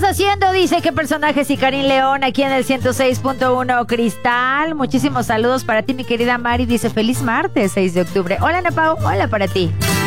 haciendo? Dice, ¿qué personajes? Y Karim León aquí en el 106.1 Cristal. Muchísimos saludos para ti, mi querida Mari. Dice, feliz martes, 6 de octubre. Hola, Ana Pau. Hola para ti.